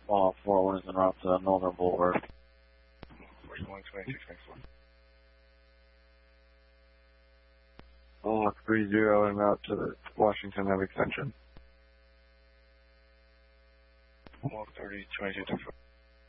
Fall 4 winds en route to Northern Boulevard. 412224. Hawk 30 en route to the Washington Ave extension. Hawk 302224.